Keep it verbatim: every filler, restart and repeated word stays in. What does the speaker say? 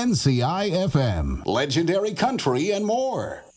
N C I F M, Legendary Country, and more.